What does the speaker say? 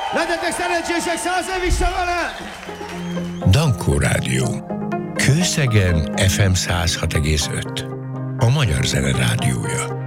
Legyetek szerencsések, 100 év vissza vele! Dankó Rádió. Kőszegen FM 106,5. A Magyar Zene Rádiója.